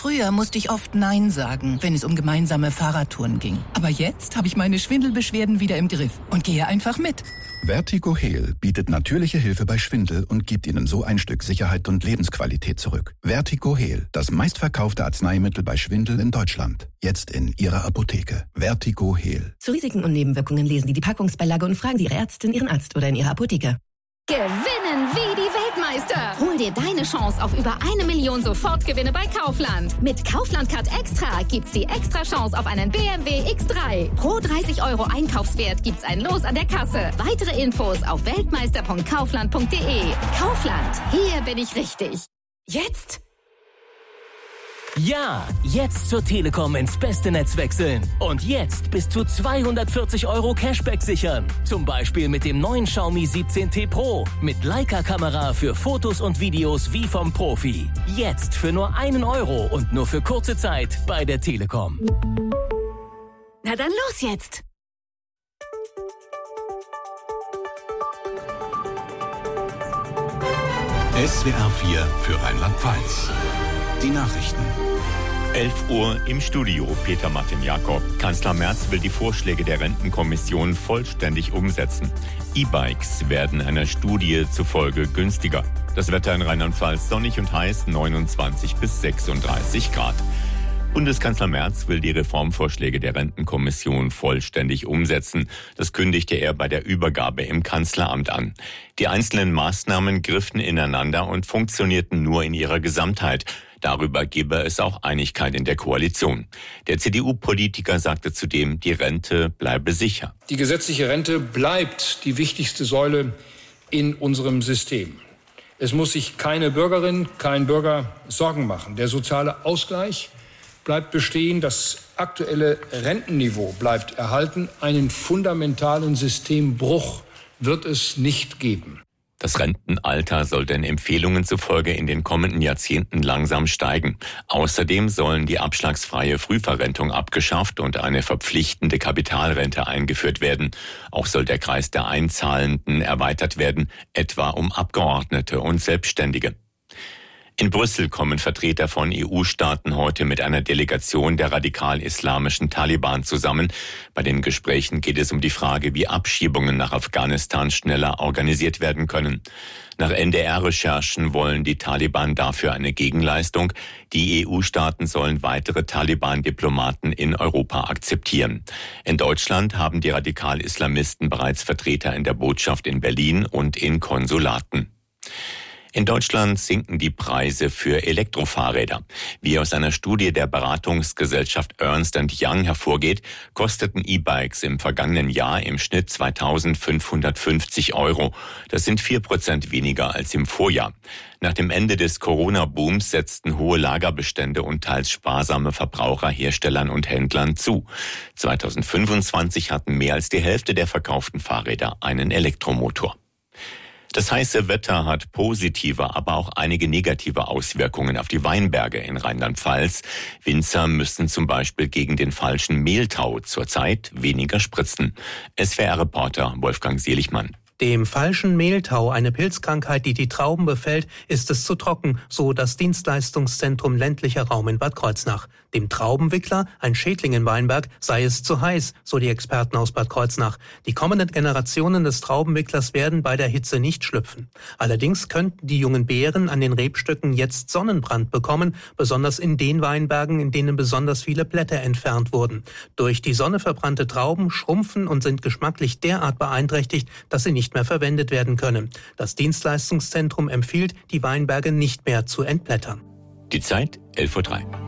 Früher musste ich oft Nein sagen, wenn es um gemeinsame Fahrradtouren ging. Aber jetzt habe ich meine Schwindelbeschwerden wieder im Griff und gehe einfach mit. Vertigo Heal bietet natürliche Hilfe bei Schwindel und gibt Ihnen so ein Stück Sicherheit und Lebensqualität zurück. Vertigo Heal, das meistverkaufte Arzneimittel bei Schwindel in Deutschland. Jetzt in Ihrer Apotheke. Vertigo Heal. Zu Risiken und Nebenwirkungen lesen Sie die Packungsbeilage und fragen Sie Ihre Ärztin, Ihren Arzt oder in Ihrer Apotheke. Gewinnen wie die Weltmeister. Hol dir deine Chance auf über 1 Million Sofortgewinne bei Kaufland. Mit Kaufland Card Extra gibt's die extra Chance auf einen BMW X3. Pro 30 € Einkaufswert gibt's ein Los an der Kasse. Weitere Infos auf weltmeister.kaufland.de. Kaufland, hier bin ich richtig. Jetzt? Ja, jetzt zur Telekom ins beste Netz wechseln. Und jetzt bis zu 240 € Cashback sichern. Zum Beispiel mit dem neuen Xiaomi 17T Pro. Mit Leica-Kamera für Fotos und Videos wie vom Profi. Jetzt für nur 1 € und nur für kurze Zeit bei der Telekom. Na dann los jetzt! SWR 4 für Rheinland-Pfalz. Die Nachrichten. 11 Uhr im Studio, Peter Martin Jakob. Kanzler Merz will die Vorschläge der Rentenkommission vollständig umsetzen. E-Bikes werden einer Studie zufolge günstiger. Das Wetter in Rheinland-Pfalz sonnig und heiß, 29 bis 36 Grad. Bundeskanzler Merz will die Reformvorschläge der Rentenkommission vollständig umsetzen. Das kündigte er bei der Übergabe im Kanzleramt an. Die einzelnen Maßnahmen griffen ineinander und funktionierten nur in ihrer Gesamtheit. Darüber gebe es auch Einigkeit in der Koalition. Der CDU-Politiker sagte zudem, die Rente bleibe sicher. Die gesetzliche Rente bleibt die wichtigste Säule in unserem System. Es muss sich keine Bürgerin, kein Bürger Sorgen machen. Der soziale Ausgleich bleibt bestehen, das aktuelle Rentenniveau bleibt erhalten. Einen fundamentalen Systembruch wird es nicht geben. Das Rentenalter soll den Empfehlungen zufolge in den kommenden Jahrzehnten langsam steigen. Außerdem sollen die abschlagsfreie Frühverrentung abgeschafft und eine verpflichtende Kapitalrente eingeführt werden. Auch soll der Kreis der Einzahlenden erweitert werden, etwa um Abgeordnete und Selbstständige. In Brüssel kommen Vertreter von EU-Staaten heute mit einer Delegation der radikal-islamischen Taliban zusammen. Bei den Gesprächen geht es um die Frage, wie Abschiebungen nach Afghanistan schneller organisiert werden können. Nach NDR-Recherchen wollen die Taliban dafür eine Gegenleistung. Die EU-Staaten sollen weitere Taliban-Diplomaten in Europa akzeptieren. In Deutschland haben die Radikal-Islamisten bereits Vertreter in der Botschaft in Berlin und in Konsulaten. In Deutschland sinken die Preise für Elektrofahrräder. Wie aus einer Studie der Beratungsgesellschaft Ernst & Young hervorgeht, kosteten E-Bikes im vergangenen Jahr im Schnitt 2.550 €. Das sind 4% weniger als im Vorjahr. Nach dem Ende des Corona-Booms setzten hohe Lagerbestände und teils sparsame Verbraucher Herstellern und Händlern zu. 2025 hatten mehr als die Hälfte der verkauften Fahrräder einen Elektromotor. Das heiße Wetter hat positive, aber auch einige negative Auswirkungen auf die Weinberge in Rheinland-Pfalz. Winzer müssen zum Beispiel gegen den falschen Mehltau zurzeit weniger spritzen. SWR-Reporter Wolfgang Seligmann. Dem falschen Mehltau, eine Pilzkrankheit, die die Trauben befällt, ist es zu trocken, so das Dienstleistungszentrum ländlicher Raum in Bad Kreuznach. Dem Traubenwickler, ein Schädling im Weinberg, sei es zu heiß, so die Experten aus Bad Kreuznach. Die kommenden Generationen des Traubenwicklers werden bei der Hitze nicht schlüpfen. Allerdings könnten die jungen Beeren an den Rebstöcken jetzt Sonnenbrand bekommen, besonders in den Weinbergen, in denen besonders viele Blätter entfernt wurden. Durch die Sonne verbrannte Trauben schrumpfen und sind geschmacklich derart beeinträchtigt, dass sie nicht mehr verwendet werden können. Das Dienstleistungszentrum empfiehlt, die Weinberge nicht mehr zu entblättern. Die Zeit 11:03 Uhr.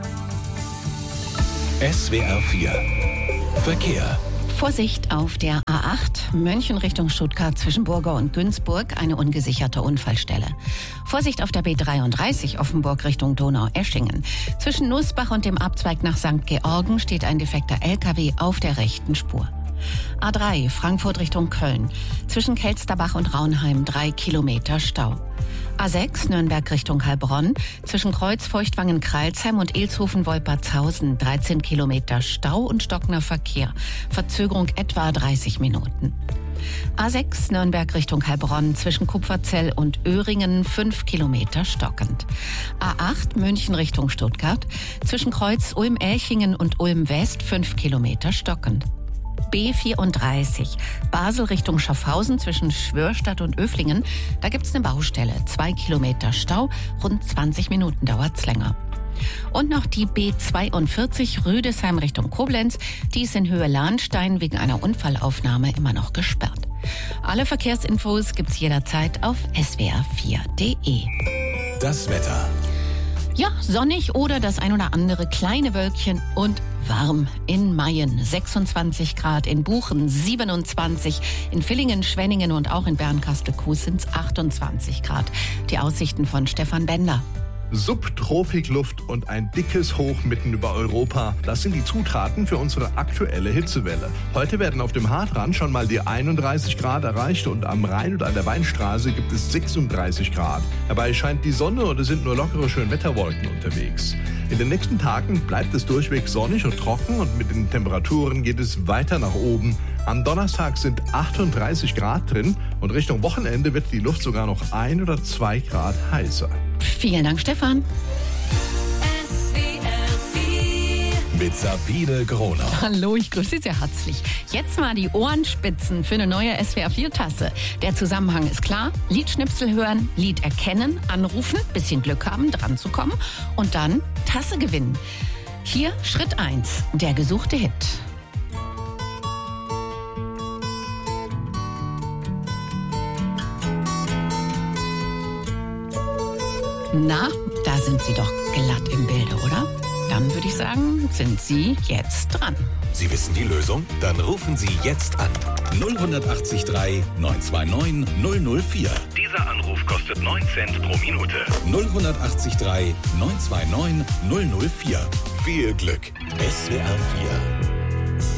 SWR 4 Verkehr. Vorsicht auf der A8 München Richtung Stuttgart zwischen Burger und Günzburg, eine ungesicherte Unfallstelle. Vorsicht auf der B33 Offenburg Richtung Donau-Eschingen. Zwischen Nussbach und dem Abzweig nach St. Georgen steht ein defekter LKW auf der rechten Spur. A3 Frankfurt Richtung Köln. Zwischen Kelsterbach und Raunheim 3 Kilometer Stau. A6 Nürnberg Richtung Heilbronn. Zwischen Kreuzfeuchtwangen-Kreilsheim und Ilshofen-Wolpertshausen 13 Kilometer Stau und stockender Verkehr. Verzögerung etwa 30 Minuten. A6 Nürnberg Richtung Heilbronn zwischen Kupferzell und Öhringen 5 Kilometer stockend. A8 München Richtung Stuttgart, zwischen Kreuz Ulm-Elchingen und Ulm-West 5 Kilometer stockend. B34 Basel Richtung Schaffhausen zwischen Schwörstadt und Öflingen, da gibt's eine Baustelle, 2 Kilometer Stau, rund 20 Minuten dauert's länger. Und noch die B42 Rüdesheim Richtung Koblenz, die ist in Höhe Lahnstein wegen einer Unfallaufnahme immer noch gesperrt. Alle Verkehrsinfos gibt's jederzeit auf swr4.de. Das Wetter. Ja, sonnig oder das ein oder andere kleine Wölkchen und warm. In Mayen 26 Grad, in Buchen 27, in Villingen, Schwenningen und auch in Bernkastel-Kues sind es 28 Grad. Die Aussichten von Stefan Bender. Subtropikluft und ein dickes Hoch mitten über Europa. Das sind die Zutaten für unsere aktuelle Hitzewelle. Heute werden auf dem Hartrand schon mal die 31 Grad erreicht und am Rhein und an der Weinstraße gibt es 36 Grad. Dabei scheint die Sonne und es sind nur lockere Schönwetterwolken unterwegs. In den nächsten Tagen bleibt es durchweg sonnig und trocken und mit den Temperaturen geht es weiter nach oben. Am Donnerstag sind 38 Grad drin und Richtung Wochenende wird die Luft sogar noch 1 oder 2 Grad heißer. Vielen Dank, Stefan. Mit Sabine Gronau. Hallo, ich grüße Sie sehr herzlich. Jetzt mal die Ohrenspitzen für eine neue SWR4-Tasse. Der Zusammenhang ist klar. Liedschnipsel hören, Lied erkennen, anrufen, bisschen Glück haben, dran zu kommen und dann Tasse gewinnen. Hier Schritt 1, der gesuchte Hit. Na, da sind Sie doch glatt im Bilde, oder? Dann würde ich sagen, sind Sie jetzt dran. Sie wissen die Lösung? Dann rufen Sie jetzt an. 0183 929 004. Dieser Anruf kostet 9 Cent pro Minute. 0183 929 004. Viel Glück. SWR 4.